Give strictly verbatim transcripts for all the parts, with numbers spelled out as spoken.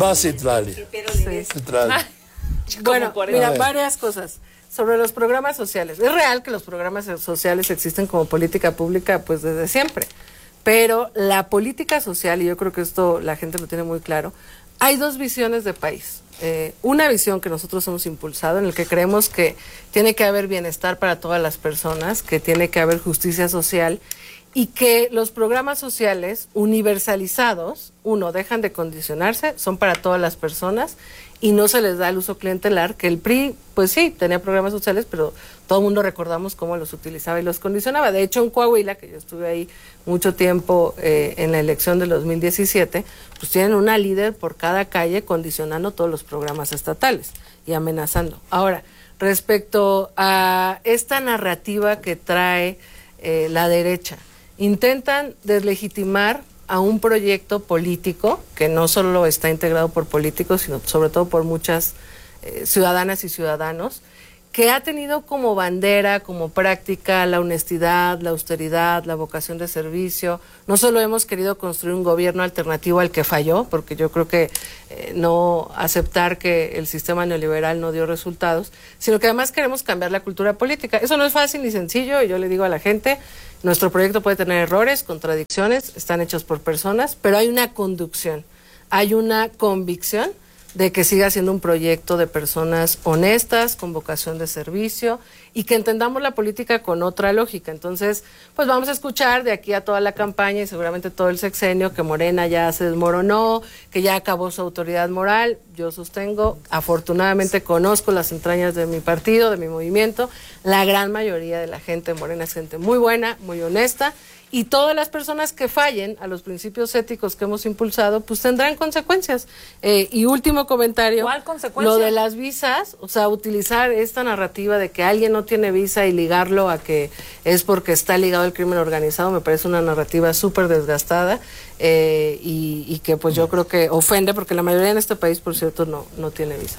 Más Citlali. Sí. Citlali. Bueno, mira, varias cosas. Sobre los programas sociales. Es real que los programas sociales existen como política pública pues desde siempre. Pero la política social, y yo creo que esto la gente lo tiene muy claro, hay dos visiones de país. Eh, una visión que nosotros hemos impulsado, en el que creemos que tiene que haber bienestar para todas las personas, que tiene que haber justicia social, y que los programas sociales universalizados, uno, dejan de condicionarse, son para todas las personas y no se les da el uso clientelar, que el P R I, pues sí, tenía programas sociales, pero todo el mundo recordamos cómo los utilizaba y los condicionaba. De hecho, en Coahuila, que yo estuve ahí mucho tiempo eh, en la elección del dos mil diecisiete, pues tienen una líder por cada calle condicionando todos los programas estatales y amenazando. Ahora, respecto a esta narrativa que trae eh, la derecha, intentan deslegitimar a un proyecto político que no solo está integrado por políticos, sino sobre todo por muchas eh, ciudadanas y ciudadanos, que ha tenido como bandera, como práctica, la honestidad, la austeridad, la vocación de servicio. No solo hemos querido construir un gobierno alternativo al que falló, porque yo creo que eh, no aceptar que el sistema neoliberal no dio resultados, sino que además queremos cambiar la cultura política. Eso no es fácil ni sencillo, y yo le digo a la gente, nuestro proyecto puede tener errores, contradicciones, están hechos por personas, pero hay una conducción, hay una convicción de que siga siendo un proyecto de personas honestas, con vocación de servicio, y que entendamos la política con otra lógica. Entonces, pues vamos a escuchar de aquí a toda la campaña y seguramente todo el sexenio que Morena ya se desmoronó, que ya acabó su autoridad moral. Yo sostengo, afortunadamente conozco las entrañas de mi partido, de mi movimiento, la gran mayoría de la gente de Morena es gente muy buena, muy honesta, y todas las personas que fallen a los principios éticos que hemos impulsado, pues tendrán consecuencias. Eh, y último comentario, ¿cuál consecuencia? Lo de las visas, o sea, utilizar esta narrativa de que alguien no tiene visa y ligarlo a que es porque está ligado al crimen organizado, me parece una narrativa súper desgastada eh, y, y que pues yo creo que ofende, porque la mayoría en este país, por cierto, no, no tiene visa.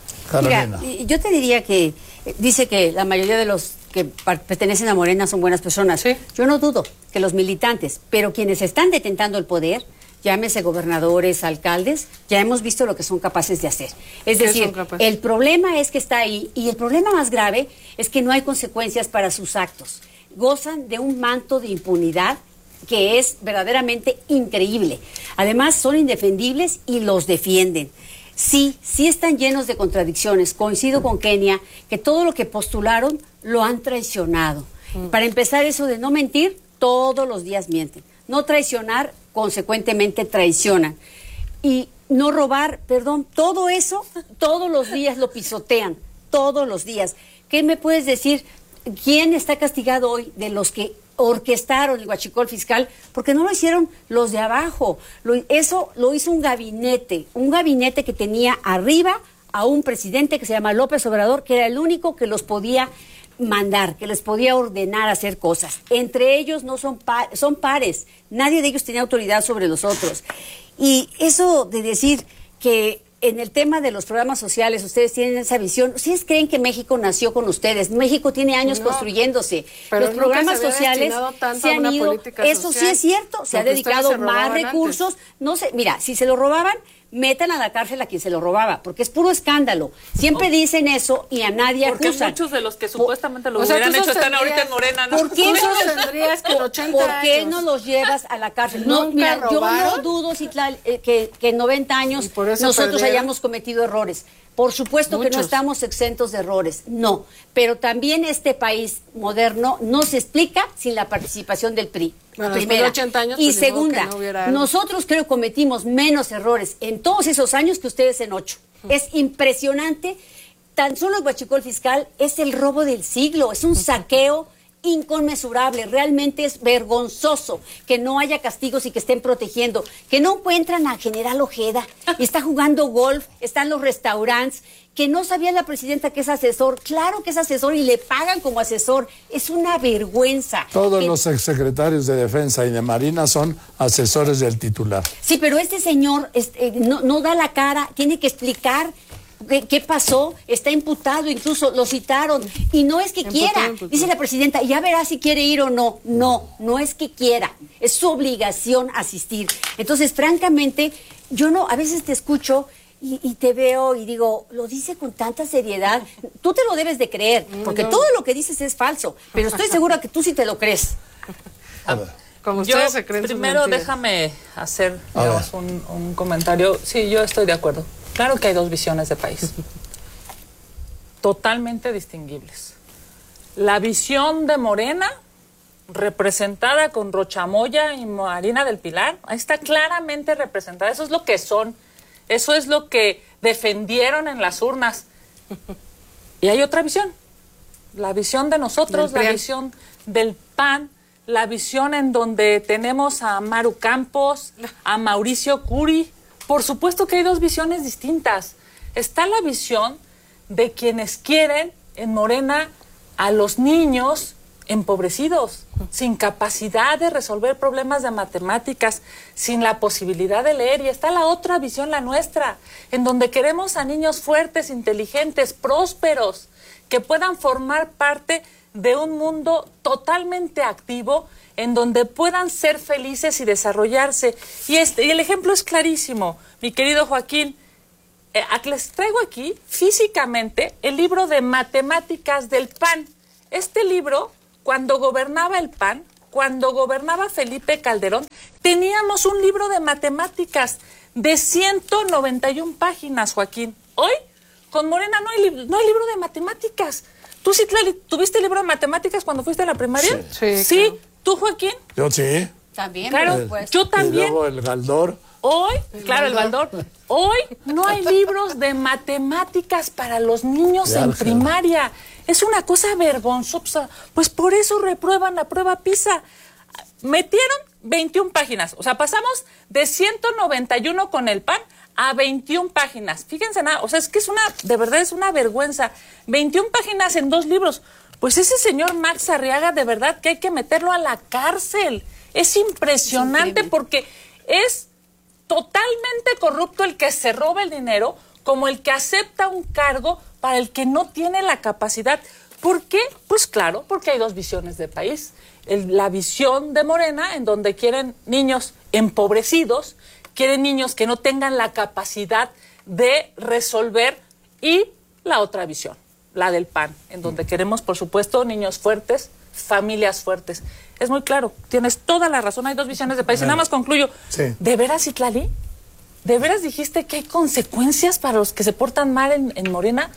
Mira, yo te diría que dice que la mayoría de los que pertenecen a Morena son buenas personas. Sí. Yo no dudo que los militantes, pero quienes están detentando el poder, llámese gobernadores, alcaldes, ya hemos visto lo que son capaces de hacer. Es decir, el problema es que está ahí, y el problema más grave es que no hay consecuencias para sus actos. Gozan de un manto de impunidad que es verdaderamente increíble. Además, son indefendibles y los defienden. Sí, sí están llenos de contradicciones. Coincido con Kenia que todo lo que postularon lo han traicionado. Mm. Para empezar, eso de no mentir, todos los días mienten. No traicionar, consecuentemente traicionan. Y no robar, perdón, todo eso, todos los días lo pisotean, todos los días. ¿Qué me puedes decir? ¿Quién está castigado hoy de los que orquestaron el huachicol fiscal? Porque no lo hicieron los de abajo. Lo, eso lo hizo un gabinete, un gabinete que tenía arriba a un presidente que se llama López Obrador, que era el único que los podía mandar, que les podía ordenar hacer cosas. Entre ellos no son, pa son pares, nadie de ellos tenía autoridad sobre los otros. Y eso de decir que en el tema de los programas sociales ustedes tienen esa visión, ustedes creen que México nació con ustedes, México tiene años no, construyéndose, los programas se sociales se han ido, eso social, sí es cierto, se ha dedicado más recursos, antes. no sé, mira, si se lo robaban, metan a la cárcel a quien se lo robaba, porque es puro escándalo. Siempre oh. dicen eso y a nadie porque acusan. Porque muchos de los que supuestamente lo o hubieran sea, hecho están ahorita en Morena, ¿no? ¿Por qué, no los, tendrías que ochenta ¿por qué años? no los llevas a la cárcel? No, mira, yo no dudo si, eh, que, que en noventa años nosotros perdieron. hayamos cometido errores. Por supuesto Muchos. que no estamos exentos de errores, no. Pero también este país moderno no se explica sin la participación del P R I. Bueno, primera. ochenta años, y pues segunda, no nosotros creo que cometimos menos errores en todos esos años que ustedes en ocho. Uh-huh. Es impresionante. Tan solo el huachicol fiscal es el robo del siglo, es un uh-huh. saqueo inconmensurable, realmente es vergonzoso que no haya castigos y que estén protegiendo, que no encuentran a General Ojeda, y está jugando golf, están los restaurantes, que no sabía la presidenta que es asesor, claro que es asesor y le pagan como asesor, es una vergüenza. Todos que... los exsecretarios de Defensa y de Marina son asesores del titular. Sí, pero este señor este, no, no da la cara, tiene que explicar ¿Qué, ¿Qué pasó? Está imputado, incluso lo citaron. Y no es que imputado, quiera, imputado. Dice la presidenta, ya verá si quiere ir o no. No, no es que quiera, es su obligación asistir. Entonces, francamente, yo no, a veces te escucho y, y te veo y digo, lo dice con tanta seriedad. Tú te lo debes de creer, porque no. todo lo que dices es falso, pero estoy segura que tú sí te lo crees. A ver. Como ustedes yo, se creen primero déjame hacer digamos, un, un comentario. Sí, yo estoy de acuerdo. Claro que hay dos visiones de país. Totalmente distinguibles. La visión de Morena, representada con Rocha Moya y Marina del Pilar, ahí está claramente representada. Eso es lo que son. Eso es lo que defendieron en las urnas. Y hay otra visión. La visión de nosotros, la visión del P A N, la visión en donde tenemos a Maru Campos, a Mauricio Curi. Por supuesto que hay dos visiones distintas. Está la visión de quienes quieren en Morena a los niños empobrecidos, sin capacidad de resolver problemas de matemáticas, sin la posibilidad de leer. Y está la otra visión, la nuestra, en donde queremos a niños fuertes, inteligentes, prósperos, que puedan formar parte de un mundo totalmente activo, en donde puedan ser felices y desarrollarse. Y, este, y el ejemplo es clarísimo, mi querido Joaquín. Eh, les traigo aquí, físicamente, el libro de matemáticas del P A N. Este libro, cuando gobernaba el P A N, cuando gobernaba Felipe Calderón, teníamos un libro de matemáticas de ciento noventa y una páginas, Joaquín. Hoy, con Morena, no hay, no hay libro de matemáticas. ¿Tú sí tuviste libro de matemáticas cuando fuiste a la primaria? Sí. Sí. ¿Sí? Claro. ¿Tú, Joaquín? Yo sí. También, claro, el, pues. Yo también. Y luego el Galdor. Hoy, el claro, Galdor. el Galdor. Hoy no hay libros de matemáticas para los niños de en álgebra. Primaria. Es una cosa vergonzosa. Pues por eso reprueban la prueba PISA. Metieron veintiuna páginas. O sea, pasamos de ciento noventa y uno con el P A N a veintiuna páginas. Fíjense nada, o sea, es que es una, de verdad es una vergüenza. veintiuna páginas en dos libros. Pues ese señor Max Arriaga, de verdad que hay que meterlo a la cárcel. Es impresionante es porque es totalmente corrupto el que se roba el dinero, como el que acepta un cargo para el que no tiene la capacidad. ¿Por qué? Pues claro, porque hay dos visiones de país. El, la visión de Morena, en donde quieren niños empobrecidos, quieren niños que no tengan la capacidad de resolver, y la otra visión, la del P A N, en donde queremos, por supuesto, niños fuertes, familias fuertes. Es muy claro, tienes toda la razón, hay dos visiones de país. Y nada más concluyo. Sí. ¿De veras, Citlali? ¿De veras dijiste que hay consecuencias para los que se portan mal en, en Morena?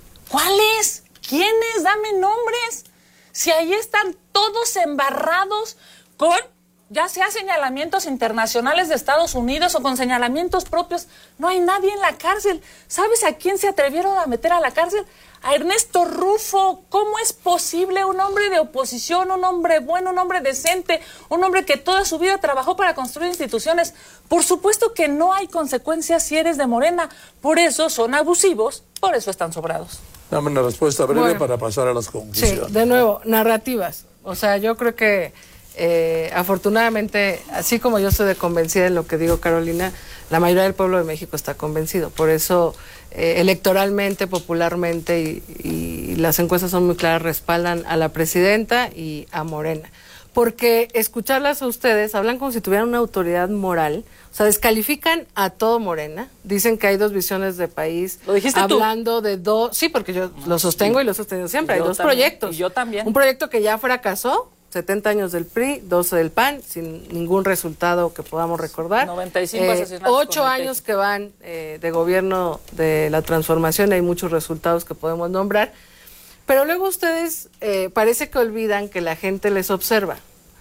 ¿Cuáles? ¿Quiénes? Dame nombres. Si ahí están todos embarrados con, ya sea señalamientos internacionales de Estados Unidos o con señalamientos propios, no hay nadie en la cárcel. ¿Sabes a quién se atrevieron a meter a la cárcel? A Ernesto Rufo. ¿Cómo es posible? Un hombre de oposición, un hombre bueno, un hombre decente, un hombre que toda su vida trabajó para construir instituciones. Por supuesto que no hay consecuencias si eres de Morena. Por eso son abusivos, por eso están sobrados. Dame una respuesta breve bueno, para pasar a las conclusiones. Sí, de nuevo, narrativas. O sea, yo creo que eh, afortunadamente, así como yo estoy de convencida en lo que digo, Carolina, la mayoría del pueblo de México está convencido. Por eso, eh, electoralmente, popularmente, y, y las encuestas son muy claras, respaldan a la presidenta y a Morena. Porque escucharlas a ustedes, hablan como si tuvieran una autoridad moral, o sea, descalifican a todo Morena, dicen que hay dos visiones de país. ¿Lo dijiste hablando tú? de dos, sí, porque yo lo sostengo y lo he sostenido siempre, hay dos también, proyectos. Y yo también. Un proyecto que ya fracasó, setenta años del P R I, doce del P A N, sin ningún resultado que podamos recordar. noventa y cinco eh, asesinatos. Ocho años que van eh, de gobierno de la transformación, hay muchos resultados que podemos nombrar. Pero luego ustedes eh, parece que olvidan que la gente les observa.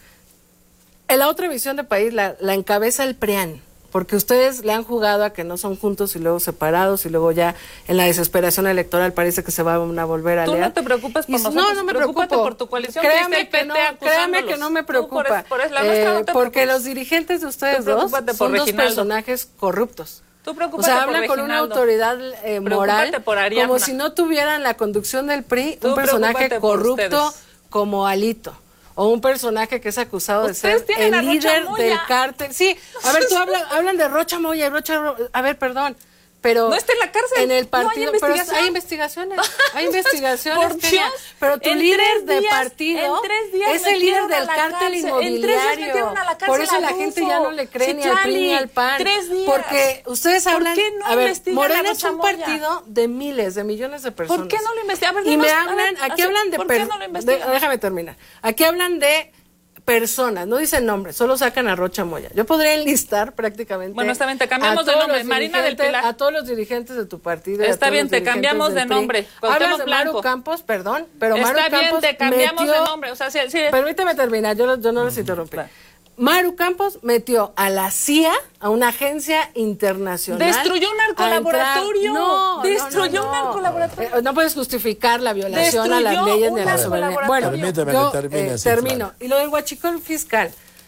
En la otra visión de país la, la encabeza el P R I A N, porque ustedes le han jugado a que no son juntos y luego separados, y luego ya en la desesperación electoral parece que se van a volver a Tú aliar. no te preocupes por y, nosotros, no, no me preocúpate preocupo. por tu coalición. Créame que, no, créame que no me preocupa, por, por eso, eh, no porque preocupes. Los dirigentes de ustedes dos son dos personajes corruptos. Tú o sea, hablan con una autoridad eh, moral como si no tuvieran la conducción del P R I, Tú un personaje corrupto como Alito. O un personaje que es acusado de ser el líder del cártel. Sí, a ver, tú habla, hablan de Rocha Moya y Rocha... A ver, perdón, pero no está en la cárcel. En el partido, no hay pero investigación. hay investigaciones, hay investigaciones. Por Kenia, Dios, pero tu líder de días, partido es el líder del cártel inmobiliario. Por eso la gente ya no le cree ni al P R I ni al P A N. Tres días. Porque ustedes hablan, ¿Por qué no a ver, Morena es un Chamoya? partido de miles, de millones de personas. ¿Por qué no lo investigan? Y me hablan, aquí hablan de, ¿por qué no lo investigan? de, déjame terminar. Aquí hablan de personas, no dicen nombres, solo sacan a Rocha Moya. Yo podría enlistar prácticamente. Bueno, está bien, te cambiamos de nombre. Marina del Pilar. A todos los dirigentes de tu partido. Está bien, te cambiamos de nombre. Hablas de Maru Campos, perdón, pero Maru Campos. Está bien, te cambiamos metió, de nombre. O sea, sí, sí. Permíteme terminar, yo, yo no los interrumpí. Claro. Maru Campos metió a la C I A, a una agencia internacional. Destruyó un narcolaboratorio. No, Destruyó no, no, un no. narcolaboratorio. Eh, no puedes justificar la violación Destruyó a las leyes de la un soberanía. Bueno, permíteme yo que termine, eh, sí, termino. claro. Y lo del huachicol fiscal.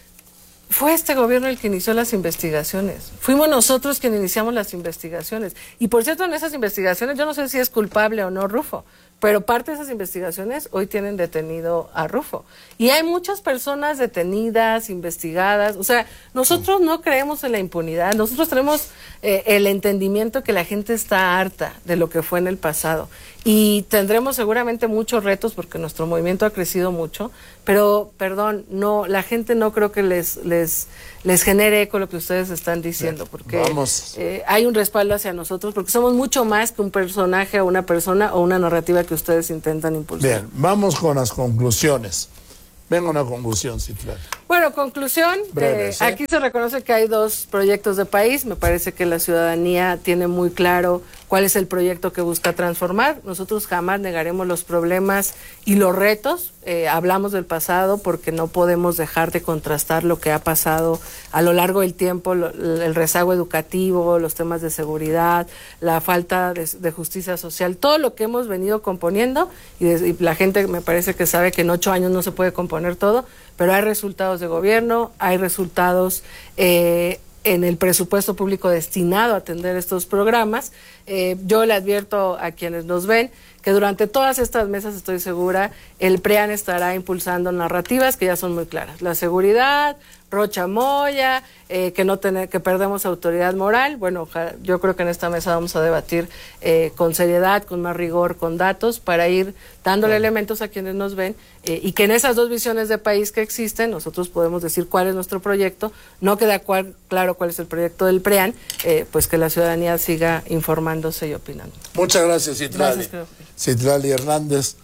Fue este gobierno el que inició las investigaciones. Fuimos nosotros quienes iniciamos las investigaciones. Y por cierto, en esas investigaciones, yo no sé si es culpable o no Rufo, pero parte de esas investigaciones hoy tienen detenido a Rufo. Y hay muchas personas detenidas, investigadas. O sea, nosotros no creemos en la impunidad. Nosotros tenemos eh, el entendimiento que la gente está harta de lo que fue en el pasado. Y tendremos seguramente muchos retos porque nuestro movimiento ha crecido mucho, pero perdón, no, la gente no creo que les les les genere eco lo que ustedes están diciendo, porque eh, hay un respaldo hacia nosotros, porque somos mucho más que un personaje o una persona o una narrativa que ustedes intentan impulsar. Bien, vamos con las conclusiones. Venga una conclusión, Citlali. Bueno, conclusión, Breves, eh, ¿eh? aquí se reconoce que hay dos proyectos de país. Me parece que la ciudadanía tiene muy claro cuál es el proyecto que busca transformar. Nosotros jamás negaremos los problemas y los retos. Eh, hablamos del pasado porque no podemos dejar de contrastar lo que ha pasado a lo largo del tiempo, lo, el rezago educativo, los temas de seguridad, la falta de, de justicia social, todo lo que hemos venido componiendo, y, de, y la gente me parece que sabe que en ocho años no se puede componer todo, pero hay resultados de gobierno, hay resultados eh, en el presupuesto público destinado a atender estos programas. Eh, yo le advierto a quienes nos ven que durante todas estas mesas, estoy segura, el P R I A N estará impulsando narrativas que ya son muy claras. La seguridad, Rocha Moya, eh, que no tener, que perdemos autoridad moral. Bueno, ojalá, yo creo que en esta mesa vamos a debatir eh, con seriedad, con más rigor, con datos, para ir dándole bueno. elementos a quienes nos ven eh, y que en esas dos visiones de país que existen, nosotros podemos decir cuál es nuestro proyecto. No queda cual, claro cuál es el proyecto del P R I A N, eh, pues que la ciudadanía siga informándose y opinando. Muchas gracias, Citlali. Gracias, Citlali Hernández.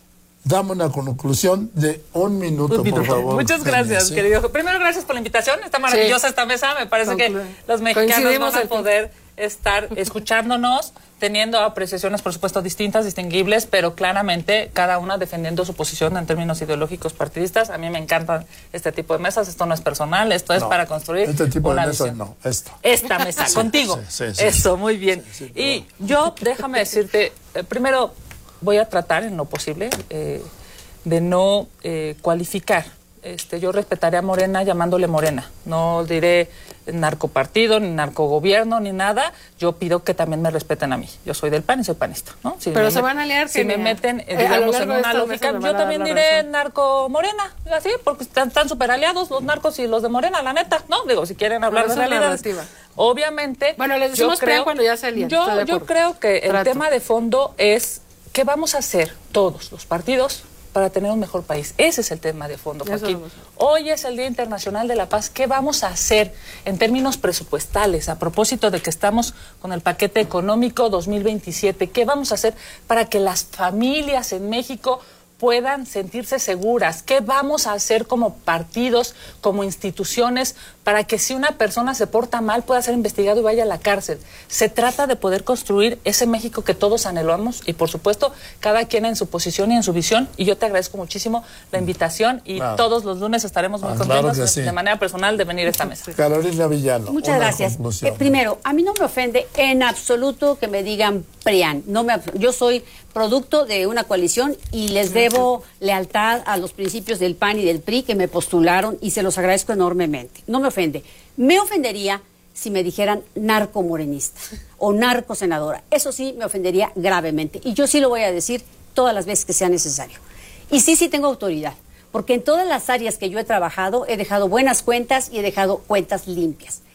Dame una conclusión de un minuto, un minuto. por favor. Muchas gracias, ¿sí? querido. Primero, gracias por la invitación. Está maravillosa sí. esta mesa. Me parece Conclu que los mexicanos van a poder estar escuchándonos, teniendo apreciaciones, por supuesto, distintas, distinguibles, pero claramente cada una defendiendo su posición en términos ideológicos partidistas. A mí me encantan este tipo de mesas. Esto no es personal, esto es no, para construir este tipo una de mesas visión. no, esto. Esta mesa, sí, contigo. Sí, sí, sí, Eso, sí. muy bien. Sí, sí, y yo, déjame decirte, eh, primero, voy a tratar en lo posible eh, de no eh, cualificar. Este, yo respetaré a Morena llamándole Morena. No diré narcopartido, ni narcogobierno, ni nada. Yo pido que también me respeten a mí. Yo soy del P A N y soy panista, ¿no? Si Pero me, se van a aliar. Si me meten, eh, digamos, eh, en una lógica, yo también diré narco-morena, así, porque están súper aliados los narcos y los de Morena, la neta, ¿no? Digo, si quieren hablar no, de realidades. Obviamente. Bueno, les decimos yo creo, cuando ya salían. Yo, yo creo que el Trato. tema de fondo es ¿qué vamos a hacer todos los partidos para tener un mejor país? Ese es el tema de fondo, Joaquín. Hoy es el Día Internacional de la Paz. ¿Qué vamos a hacer en términos presupuestales? A propósito de que estamos con el paquete económico dos mil veintisiete, ¿qué vamos a hacer para que las familias en México puedan sentirse seguras? ¿Qué vamos a hacer como partidos, como instituciones, para que si una persona se porta mal pueda ser investigado y vaya a la cárcel? Se trata de poder construir ese México que todos anhelamos y, por supuesto, cada quien en su posición y en su visión. Y yo te agradezco muchísimo la invitación y claro. todos los lunes estaremos muy ah, contentos claro sí. de manera personal de venir a esta mesa. Carolina Villano. Muchas gracias. Eh, primero, a mí no me ofende en absoluto que me digan P R I A N. No me, yo soy producto de una coalición y les debo lealtad a los principios del P A N y del P R I que me postularon y se los agradezco enormemente. No me ofende. Me ofendería si me dijeran narcomorenista o narcosenadora. Eso sí me ofendería gravemente. Y yo sí lo voy a decir todas las veces que sea necesario. Y sí, sí tengo autoridad, porque en todas las áreas que yo he trabajado he dejado buenas cuentas y he dejado cuentas limpias.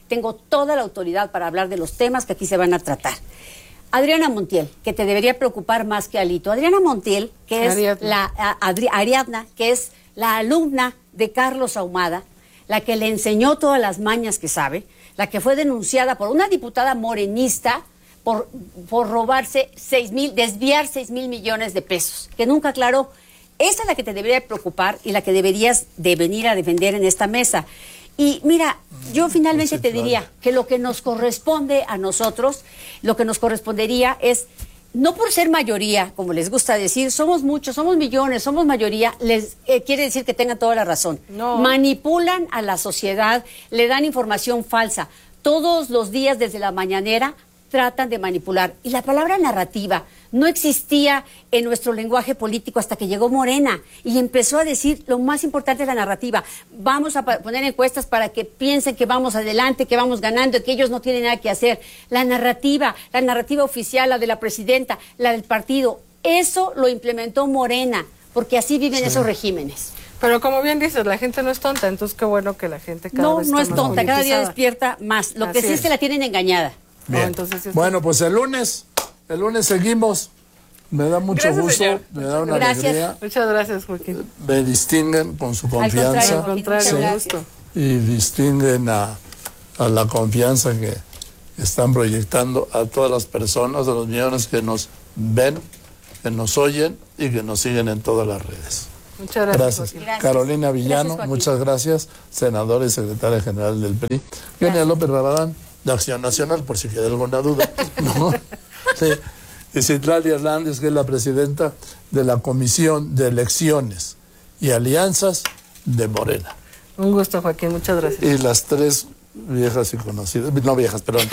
tengo toda la autoridad para hablar de los temas que aquí se van a tratar. Adriana Montiel, que te debería preocupar más que Alito. Adriana Montiel, que es Ariadna. la a, Adri, Ariadna, que es la alumna de Carlos Ahumada, la que le enseñó todas las mañas que sabe, la que fue denunciada por una diputada morenista por, por robarse seis mil, desviar seis mil millones de pesos, que nunca aclaró. Esa es la que te debería preocupar y la que deberías de venir a defender en esta mesa. Y mira, yo finalmente te diría que lo que nos corresponde a nosotros, lo que nos correspondería es, no por ser mayoría, como les gusta decir, somos muchos, somos millones, somos mayoría, les eh, quiere decir que tengan toda la razón. No. Manipulan a la sociedad, le dan información falsa. Todos los días desde la mañanera tratan de manipular. Y la palabra narrativa no existía en nuestro lenguaje político hasta que llegó Morena y empezó a decir lo más importante es la narrativa. Vamos a poner encuestas para que piensen que vamos adelante, que vamos ganando, que ellos no tienen nada que hacer. La narrativa, la narrativa oficial, la de la presidenta, la del partido, eso lo implementó Morena, porque así viven sí. esos regímenes. Pero como bien dices, la gente no es tonta, entonces qué bueno que la gente cada no, vez No, no es tonta, tonta, cada día despierta más. Lo así que sí es. es que la tienen engañada. Bien. No, entonces sí bueno, pues el lunes, el lunes seguimos. Me da mucho gracias, gusto, señor. me da una gracias. alegría. Muchas gracias, Joaquín. Me distinguen con su confianza. Al contrario, sí, y distinguen a, a la confianza que están proyectando a todas las personas, a los millones que nos ven, que nos oyen y que nos siguen en todas las redes. Muchas gracias. Gracias. gracias. Carolina Villano, gracias, muchas gracias, senadora y secretaria general del P R I. Kenia López Rabadán, de Acción Nacional, por si queda alguna duda. ¿No? Sí. Y Citlali Hernández, que es la presidenta de la Comisión de Elecciones y Alianzas de Morena. Un gusto, Joaquín, muchas gracias. Y las tres viejas y conocidas, no viejas, perdón,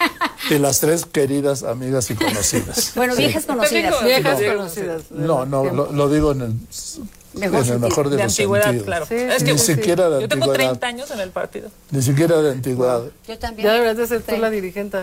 y las tres queridas amigas y conocidas. Bueno, sí. viejas conocidas. Viejas no, conocidas. No, no, lo, lo digo en el mejor, en el mejor de, de los antigüedad, sentidos. Claro. Sí, es que ni sí. siquiera de Yo antigüedad. tengo treinta años en el partido. Ni siquiera de antigüedad. Yo también. Ya deberías de ser tú la dirigente.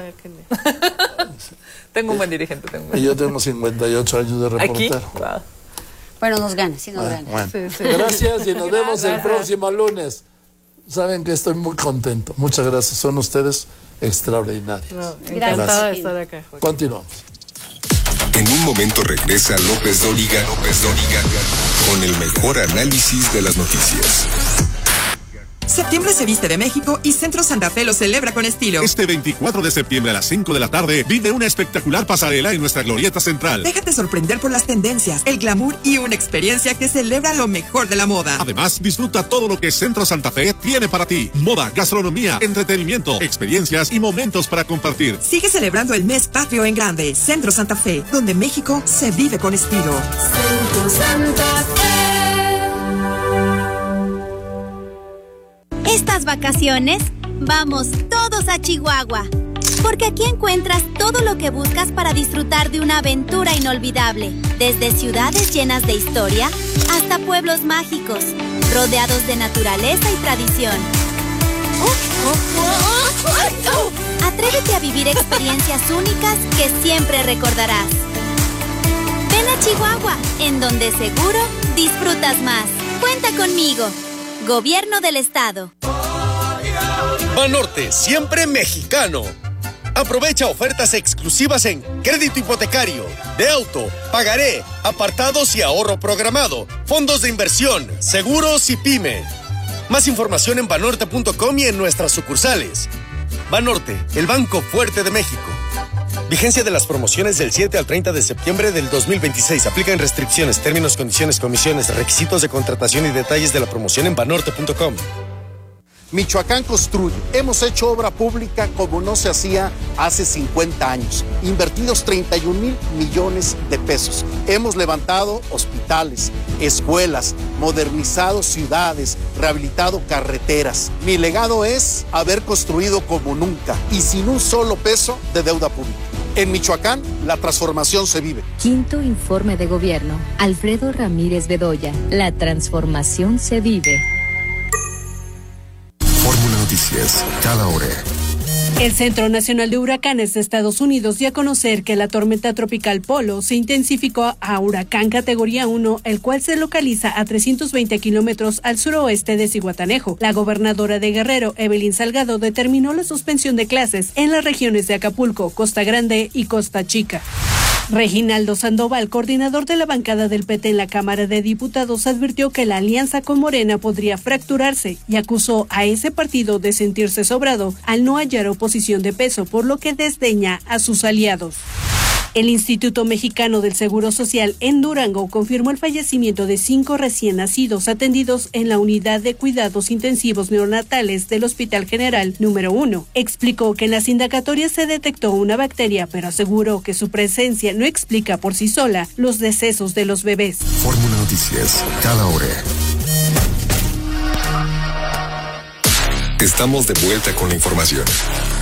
Tengo un buen dirigente. Tengo un buen. Y yo tengo cincuenta y ocho años de reportero. ¿Aquí? Wow. Bueno, nos gana, sí nos bueno, gana. Bueno. Sí, sí. Gracias y nos vemos el próximo lunes. Saben que estoy muy contento. Muchas gracias. Son ustedes extraordinarios. No, encantada de estar acá. Joaquín. Continuamos. En un momento regresa López Dóriga, López Dóriga, con el mejor análisis de las noticias. Septiembre se viste de México y Centro Santa Fe lo celebra con estilo. Este veinticuatro de septiembre a las cinco de la tarde vive una espectacular pasarela en nuestra glorieta central. Déjate sorprender por las tendencias, el glamour y una experiencia que celebra lo mejor de la moda. Además, disfruta todo lo que Centro Santa Fe tiene para ti. Moda, gastronomía, entretenimiento, experiencias y momentos para compartir. Sigue celebrando el mes patrio en grande. Centro Santa Fe, donde México se vive con estilo. Centro Santa Fe. Estas vacaciones, vamos todos a Chihuahua, porque aquí encuentras todo lo que buscas para disfrutar de una aventura inolvidable, desde ciudades llenas de historia hasta pueblos mágicos, rodeados de naturaleza y tradición. Atrévete a vivir experiencias únicas que siempre recordarás. Ven a Chihuahua, en donde seguro disfrutas más. Cuenta conmigo. Gobierno del Estado. Banorte, siempre mexicano. Aprovecha ofertas exclusivas en crédito hipotecario, de auto, pagaré, apartados y ahorro programado, fondos de inversión, seguros y pyme. Más información en banorte punto com y en nuestras sucursales. Banorte, el banco fuerte de México. Vigencia de las promociones del siete al treinta de septiembre del dos mil veintiséis. Aplican restricciones, términos, condiciones, comisiones, requisitos de contratación y detalles de la promoción en banorte punto com. Michoacán construye. Hemos hecho obra pública como no se hacía hace cincuenta años. Invertidos treinta y un mil millones de pesos. Hemos levantado hospitales, escuelas, modernizado ciudades, rehabilitado carreteras. Mi legado es haber construido como nunca y sin un solo peso de deuda pública. En Michoacán, la transformación se vive. Quinto informe de gobierno. Alfredo Ramírez Bedoya. La transformación se vive. Fórmula Noticias, cada hora. El Centro Nacional de Huracanes de Estados Unidos dio a conocer que la tormenta tropical Polo se intensificó a huracán categoría uno, el cual se localiza a trescientos veinte kilómetros al suroeste de Zihuatanejo. La gobernadora de Guerrero, Evelyn Salgado, determinó la suspensión de clases en las regiones de Acapulco, Costa Grande y Costa Chica. Reginaldo Sandoval, coordinador de la bancada del P T en la Cámara de Diputados, advirtió que la alianza con Morena podría fracturarse y acusó a ese partido de sentirse sobrado al no hallar oposición de peso, por lo que desdeña a sus aliados. El Instituto Mexicano del Seguro Social en Durango confirmó el fallecimiento de cinco recién nacidos atendidos en la unidad de cuidados intensivos neonatales del Hospital General número uno. Explicó que en las indagatorias se detectó una bacteria, pero aseguró que su presencia no explica por sí sola los decesos de los bebés. Fórmula Noticias, cada hora. Estamos de vuelta con la información.